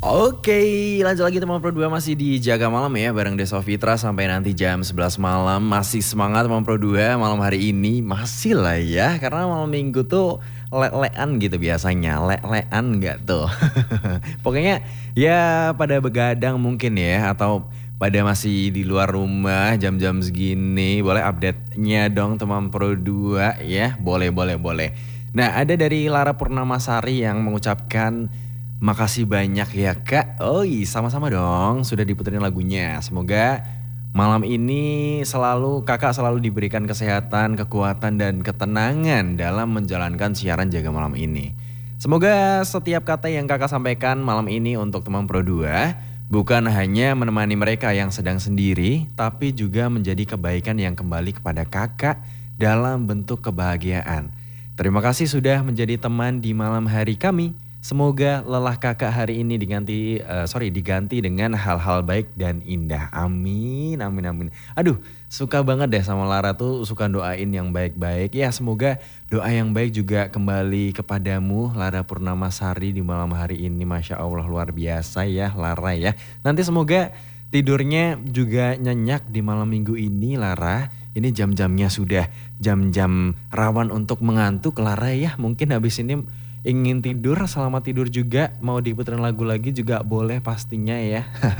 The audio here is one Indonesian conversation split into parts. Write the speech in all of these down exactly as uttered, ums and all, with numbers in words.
Oke, lanjut lagi teman Pro dua masih di Jaga Malam ya bareng Deso Fitra sampai nanti jam sebelas malam. Masih semangat teman Pro dua malam hari ini masih lah ya karena malam minggu tuh le-lean gitu biasanya. Le-lean enggak tuh. Pokoknya ya pada begadang mungkin ya atau pada masih di luar rumah jam-jam segini boleh update-nya dong teman Pro dua ya. Boleh boleh boleh. Nah, ada dari Lara Purnamasari yang mengucapkan makasih banyak ya kak. Oh iya sama-sama dong sudah diputerin lagunya. Semoga malam ini selalu kakak selalu diberikan kesehatan, kekuatan dan ketenangan dalam menjalankan siaran Jaga Malam ini. Semoga setiap kata yang kakak sampaikan malam ini untuk teman Pro dua bukan hanya menemani mereka yang sedang sendiri, tapi juga menjadi kebaikan yang kembali kepada kakak dalam bentuk kebahagiaan. Terima kasih sudah menjadi teman di malam hari kami. Semoga lelah kakak hari ini diganti, uh, sorry diganti dengan hal-hal baik dan indah. Amin, amin, amin. Aduh, suka banget deh sama Lara tuh suka doain yang baik-baik. Ya semoga doa yang baik juga kembali kepadamu Lara Purnamasari di malam hari ini. Masya Allah luar biasa ya Lara ya. Nanti semoga tidurnya juga nyenyak di malam minggu ini Lara. Ini jam-jamnya sudah jam-jam rawan untuk mengantuk Lara ya. Mungkin habis ini ingin tidur, selamat tidur juga. Mau diputerin lagu lagi juga boleh pastinya ya.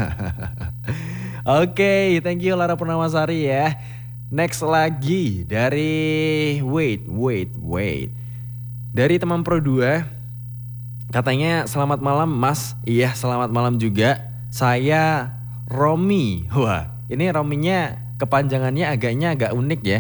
Oke, okay, thank you Lara Purnamasari ya. Next lagi dari wait, wait, wait. Dari teman Pro dua. Katanya selamat malam Mas. Iya, selamat malam juga. Saya Romi. Wah, ini Rominya kepanjangannya agaknya agak unik ya.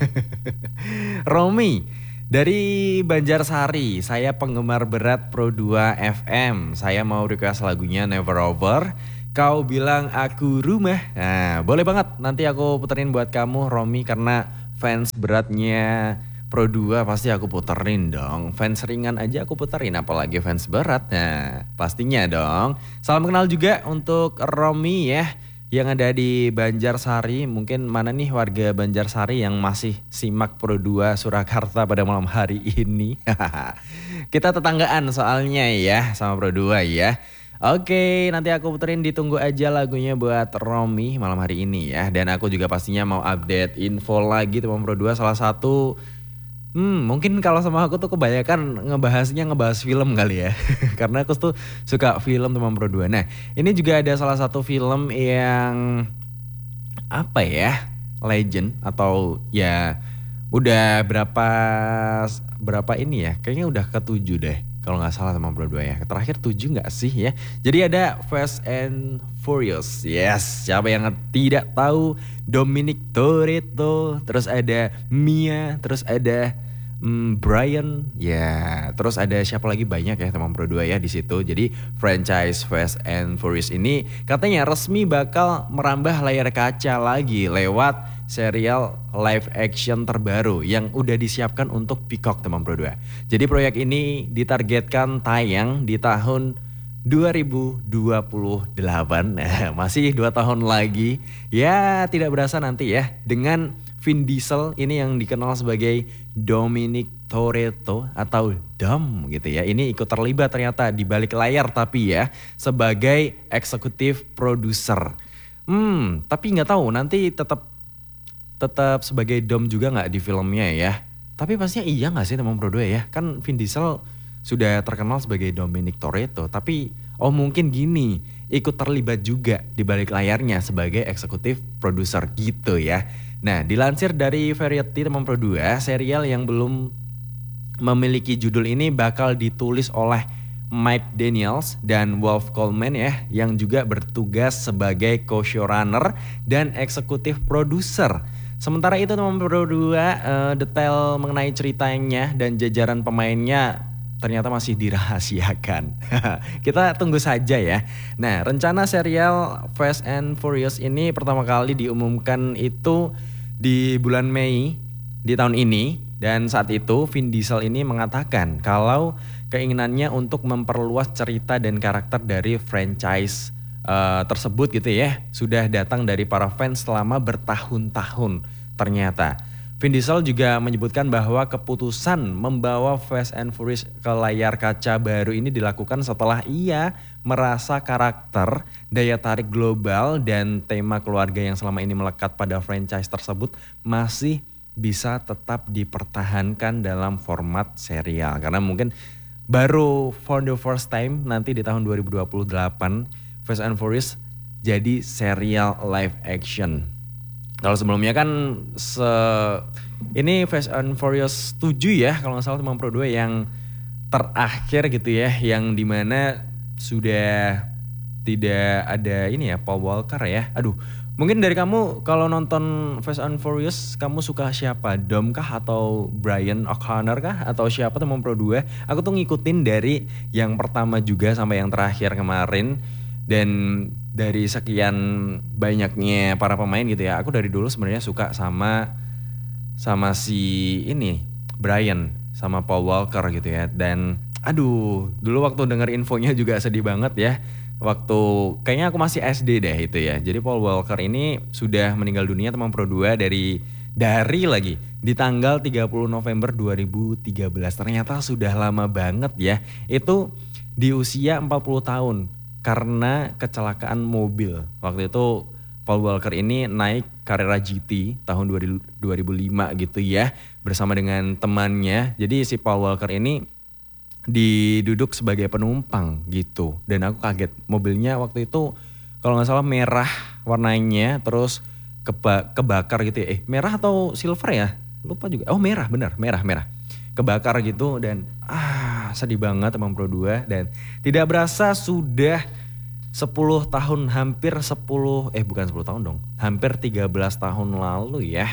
Romi dari Banjarsari, saya penggemar berat Pro dua F M. Saya mau request lagunya Never Over. Kau bilang aku rumah. Nah, boleh banget. Nanti aku puterin buat kamu Romi karena fans beratnya Pro dua pasti aku puterin dong. Fans ringan aja aku puterin apalagi fans berat. Nah, pastinya dong. Salam kenal juga untuk Romi ya. Yang ada di Banjarsari, mungkin mana nih warga Banjarsari yang masih simak Pro dua Surakarta pada malam hari ini. Kita tetanggaan soalnya ya sama Pro dua ya. Oke, nanti aku puterin ditunggu aja lagunya buat Romi malam hari ini ya. Dan aku juga pastinya mau update info lagi teman Pro dua salah satu. Hmm, mungkin kalau sama aku tuh kebanyakan ngebahasnya ngebahas film kali ya. Karena aku tuh suka film teman Pro dua. Nah, ini juga ada salah satu film yang apa ya? Legend atau ya udah berapa berapa ini ya? Kayaknya udah ketujuh deh. Kalau nggak salah teman Pro dua ya. Terakhir tujuh nggak sih ya? Jadi ada Fast and Furious. Yes, siapa yang tidak tahu Dominic Toretto, terus ada Mia, terus ada hmm, Brian, ya, terus ada siapa lagi banyak ya teman Pro dua ya di situ. Jadi franchise Fast and Furious ini katanya resmi bakal merambah layar kaca lagi lewat serial live action terbaru yang udah disiapkan untuk Peacock teman Pro dua. Jadi proyek ini ditargetkan tayang di tahun dua ribu dua puluh delapan. Masih dua tahun lagi. Ya tidak berasa nanti ya. Dengan Vin Diesel ini yang dikenal sebagai Dominic Toretto atau Dom gitu ya. Ini ikut terlibat ternyata di balik layar tapi ya sebagai eksekutif produser. Hmm, tapi nggak tahu nanti tetap tetap sebagai Dom juga nggak di filmnya ya. Tapi pastinya iya nggak sih teman Pro dua ya. Kan Vin Diesel sudah terkenal sebagai Dominic Toretto, tapi oh mungkin gini, ikut terlibat juga di balik layarnya sebagai eksekutif produser gitu ya. Nah, dilansir dari Variety teman Pro dua, serial yang belum memiliki judul ini bakal ditulis oleh Mike Daniels dan Wolf Coleman ya, yang juga bertugas sebagai co-showrunner dan eksekutif produser. Sementara itu teman Pro dua, uh, detail mengenai ceritanya dan jajaran pemainnya ternyata masih dirahasiakan. Kita tunggu saja ya. Nah, rencana serial Fast and Furious ini pertama kali diumumkan itu di bulan Mei di tahun ini. Dan saat itu Vin Diesel ini mengatakan kalau keinginannya untuk memperluas cerita dan karakter dari franchise uh, tersebut gitu ya. Sudah datang dari para fans selama bertahun-tahun ternyata. Vin Diesel juga menyebutkan bahwa keputusan membawa Fast and Furious ke layar kaca baru ini dilakukan setelah ia merasa karakter, daya tarik global, dan tema keluarga yang selama ini melekat pada franchise tersebut masih bisa tetap dipertahankan dalam format serial. Karena mungkin baru for the first time nanti di tahun dua ribu dua puluh delapan Fast and Furious jadi serial live action. Kalau sebelumnya kan se ini Fast and Furious tujuh ya kalau nggak salah Teman Pro dua yang terakhir gitu ya, yang dimana sudah tidak ada ini ya Paul Walker ya. Aduh, mungkin dari kamu kalau nonton Fast and Furious kamu suka siapa? Dom kah atau Brian O'Connor kah atau siapa Teman Pro dua? Aku tuh ngikutin dari yang pertama juga sampai yang terakhir kemarin. Dan dari sekian banyaknya para pemain gitu ya, aku dari dulu sebenarnya suka sama sama si ini Brian sama Paul Walker gitu ya. Dan aduh, dulu waktu denger infonya juga sedih banget ya. Waktu kayaknya aku masih S D deh itu ya. Jadi Paul Walker ini sudah meninggal dunia Teman Pro dua dari dari lagi di tanggal tiga puluh November dua ribu tiga belas. Ternyata sudah lama banget ya. Itu di usia empat puluh tahun. Karena kecelakaan mobil. Waktu itu Paul Walker ini naik Carrera G T tahun dua ribu lima gitu ya. Bersama dengan temannya. Jadi si Paul Walker ini diduduk sebagai penumpang gitu. Dan aku kaget. Mobilnya waktu itu kalau gak salah merah warnanya. Terus keba- kebakar gitu ya. Eh merah atau silver ya? Lupa juga. Oh merah benar. Merah merah. Kebakar gitu dan ah sedih banget Teman Pro dua. Dan tidak berasa sudah sepuluh tahun, hampir sepuluh, eh bukan sepuluh tahun dong, hampir tiga belas tahun lalu ya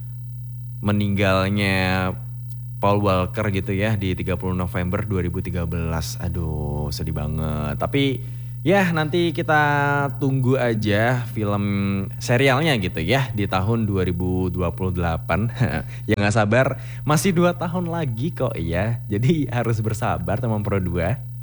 meninggalnya Paul Walker gitu ya di tiga puluh November dua ribu tiga belas. Aduh sedih banget. Tapi ya nanti kita tunggu aja film serialnya gitu ya di tahun dua ribu dua puluh delapan. Ya gak sabar, masih dua tahun lagi kok ya. Jadi harus bersabar Teman Pro dua.